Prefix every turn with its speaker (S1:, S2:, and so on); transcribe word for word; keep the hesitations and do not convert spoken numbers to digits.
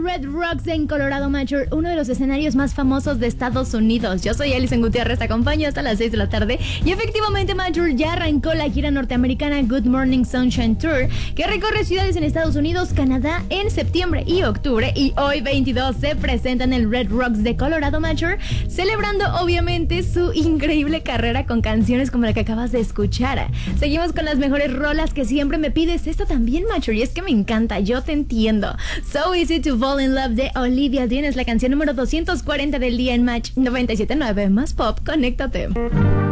S1: Red Rocks en Colorado Major, uno de los escenarios más famosos de Estados Unidos. Yo soy Alison Gutiérrez, te acompaño hasta las seis de la tarde. Y efectivamente, Major ya arrancó la gira norteamericana Good Morning Sunshine Tour, que recorre ciudades en Estados Unidos, Canadá en septiembre y octubre. Y hoy veintidós se presenta en el Red Rocks de Colorado Major, celebrando obviamente su increíble carrera con canciones como la que acabas de escuchar. Seguimos con las mejores rolas que siempre me pides. Esto también, Major, y es que me encanta, yo te entiendo. So Easy to Fall in Love de Olivia Dean es la canción número doscientos cuarenta del día en Match noventa y siete punto nueve más pop. Conéctate.